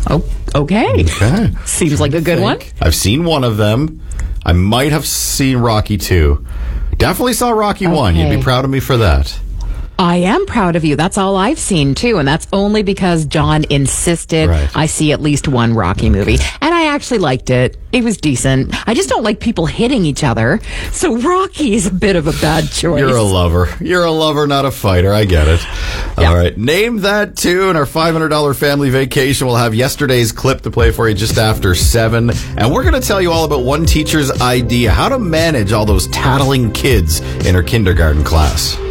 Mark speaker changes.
Speaker 1: Oh, okay. Seems like a good one.
Speaker 2: I've seen one of them. I might have seen Rocky 2. Definitely saw Rocky 1. You'd be proud of me for that.
Speaker 1: I am proud of you. That's all I've seen, too. And that's only because John insisted I see at least one Rocky movie. And I actually liked it. It was decent. I just don't like people hitting each other. So Rocky is a bit of a bad choice.
Speaker 2: You're a lover. You're a lover, not a fighter. I get it. All right. Name that tune. Our $500 family vacation. We'll have yesterday's clip to play for you just after 7. And we're going to tell you all about one teacher's idea, how to manage all those tattling kids in her kindergarten class.